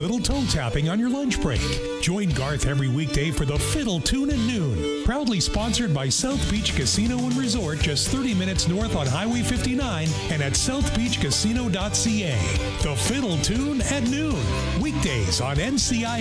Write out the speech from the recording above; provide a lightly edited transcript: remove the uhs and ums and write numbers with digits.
Little toe tapping on your lunch break. Join Garth every weekday for the Fiddle Tune at noon. Proudly sponsored by South Beach Casino and Resort, just 30 minutes north on Highway 59 and at southbeachcasino.ca. The Fiddle Tune at noon. Weekdays on NCI.